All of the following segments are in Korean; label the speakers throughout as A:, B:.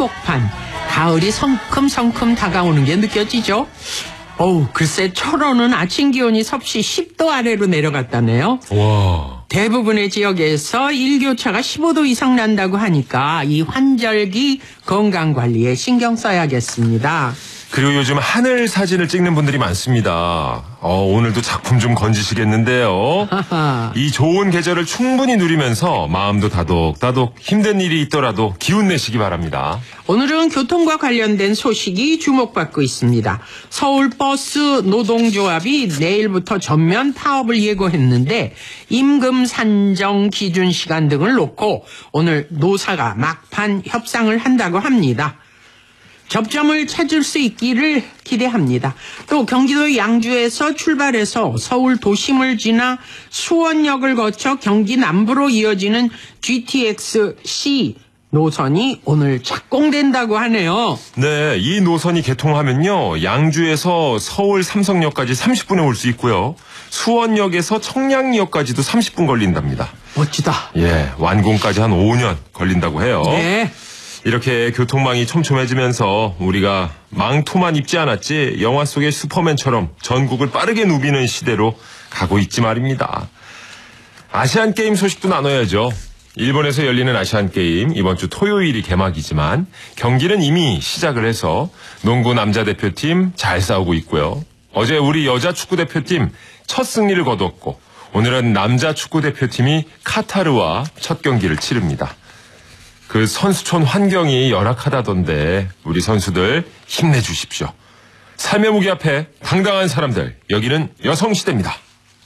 A: 한복판. 가을이 성큼성큼 다가오는 게 느껴지죠? 글쎄 철원은 아침 기온이 섭씨 10도 아래로 내려갔다네요.
B: 와.
A: 대부분의 지역에서 일교차가 15도 이상 난다고 하니까 이 환절기 건강관리에 신경 써야겠습니다.
B: 그리고 요즘 하늘 사진을 찍는 분들이 많습니다. 오늘도 작품 좀 건지시겠는데요. 이 좋은 계절을 충분히 누리면서 마음도 다독다독 힘든 일이 있더라도 기운 내시기 바랍니다.
A: 오늘은 교통과 관련된 소식이 주목받고 있습니다. 서울버스 노동조합이 내일부터 전면 파업을 예고했는데 임금 산정 기준 시간 등을 놓고 오늘 노사가 막판 협상을 한다고 합니다. 접점을 찾을 수 있기를 기대합니다. 또 경기도 양주에서 출발해서 서울 도심을 지나 수원역을 거쳐 경기 남부로 이어지는 GTX-C 노선이 오늘 착공된다고 하네요.
B: 네, 이 노선이 개통하면요. 양주에서 서울 삼성역까지 30분에 올 수 있고요. 수원역에서 청량리역까지도 30분 걸린답니다.
A: 멋지다.
B: 예, 완공까지 한 5년 걸린다고 해요.
A: 네.
B: 이렇게 교통망이 촘촘해지면서 우리가 망토만 입지 않았지 영화 속의 슈퍼맨처럼 전국을 빠르게 누비는 시대로 가고 있지 말입니다. 아시안게임 소식도 나눠야죠. 일본에서 열리는 아시안게임 이번 주 토요일이 개막이지만 경기는 이미 시작을 해서 농구 남자 대표팀 잘 싸우고 있고요. 어제 우리 여자 축구대표팀 첫 승리를 거뒀고 오늘은 남자 축구대표팀이 카타르와 첫 경기를 치릅니다. 그 선수촌 환경이 열악하다던데 우리 선수들 힘내주십시오. 삶의 무게 앞에 당당한 사람들, 여기는 여성시대입니다.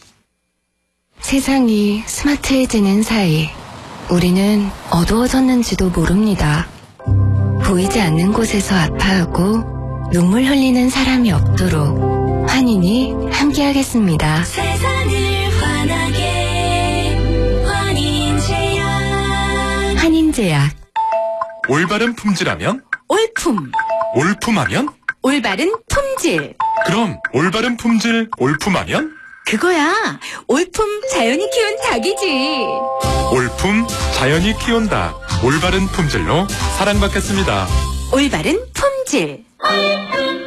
C: 세상이 스마트해지는 사이 우리는 어두워졌는지도 모릅니다. 보이지 않는 곳에서 아파하고 눈물 흘리는 사람이 없도록 환인이 함께하겠습니다.
D: 세상을 환하게 환인제약.
C: 환인제약.
E: 올바른 품질하면?
D: 올품.
E: 올품하면?
D: 올바른 품질.
E: 그럼 올바른 품질 올품하면?
D: 그거야. 올품 자연이 키운 닭이지.
E: 올품 자연이 키운 닭. 올바른 품질로 사랑받겠습니다.
D: 올바른 품질.